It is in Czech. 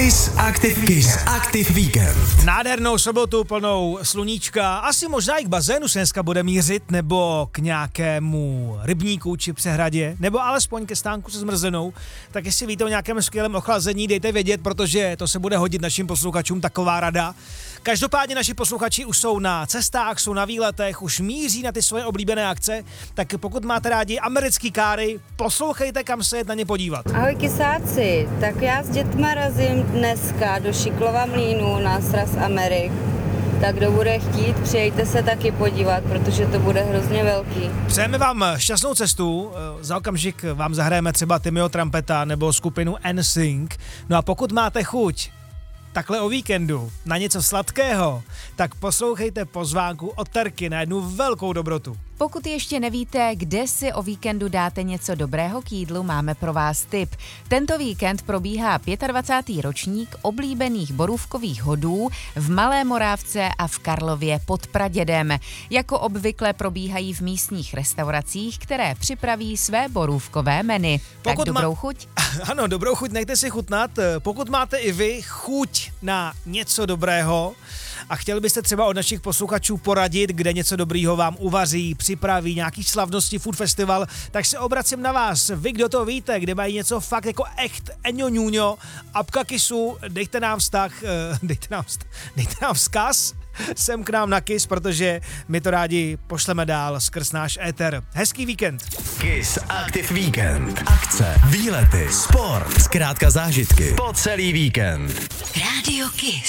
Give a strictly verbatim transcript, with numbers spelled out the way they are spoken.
Kiss Active Kiss Active Weekend. Nádhernou sobotu plnou sluníčka, asi možná i k bazénu se dneska bude mířit, nebo k nějakému rybníku či přehradě, nebo alespoň ke stánku se zmrzenou. Tak jestli víte o nějakém skvělém ochlazení, dejte vědět, protože to se bude hodit našim posluchačům, taková rada. Každopádně naši posluchači už jsou na cestách, jsou na výletech, už míří na ty svoje oblíbené akce, tak pokud máte rádi americký káry, poslouchejte, kam se jet na ně podívat. Ahoj kysáci, tak já s dětma razím dneska do Šiklova mlýnů na sraz Amerik. Tak kdo bude chtít, přijďte se taky podívat, protože to bude hrozně velký. Přejeme vám šťastnou cestu, za okamžik vám zahrajeme třeba Timmyho Trumpeta nebo skupinu N Sync. No a pokud máte chuť takhle o víkendu na něco sladkého, tak poslouchejte pozvánku od Terky na jednu velkou dobrotu. Pokud ještě nevíte, kde si o víkendu dáte něco dobrého k jídlu, máme pro vás tip. Tento víkend probíhá dvacátý pátý ročník oblíbených borůvkových hodů v Malé Morávce a v Karlově pod Pradědem. Jako obvykle probíhají v místních restauracích, které připraví své borůvkové menu. Tak Pokud dobrou ma... chuť. Ano, dobrou chuť, nechte si chutnat. Pokud máte i vy chuť na něco dobrého a chtěli byste třeba od našich posluchačů poradit, kde něco dobrýho vám uvaří, připraví, nějaký slavnosti, food festival, tak se obracím na vás. Vy, kdo to víte, kde mají něco fakt jako echt eňo ňuňo, apka kisu, dejte nám vztah, dejte nám, vztah, dejte nám vzkaz sem k nám na Kiss, protože my to rádi pošleme dál skrz náš éter. Hezký víkend. Kiss Active Weekend. Akce, výlety, sport, zkrátka zážitky po celý víkend. Rádio Kiss.